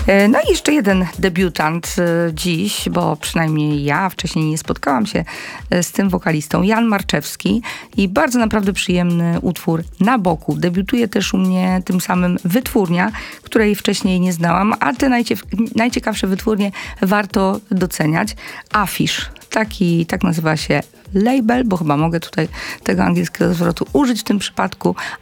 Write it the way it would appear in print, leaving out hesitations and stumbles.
No i jeszcze jeden debiutant dziś, bo przynajmniej ja wcześniej nie spotkałam się z tym wokalistą, Jan Marczewski, i bardzo naprawdę przyjemny utwór Na boku. Debiutuje też u mnie tym samym wytwórnia, której wcześniej nie znałam, a te najciekawsze wytwórnie warto doceniać. Afisz, tak nazywa się label, bo chyba mogę tutaj tego angielskiego zwrotu użyć w tym przypadku.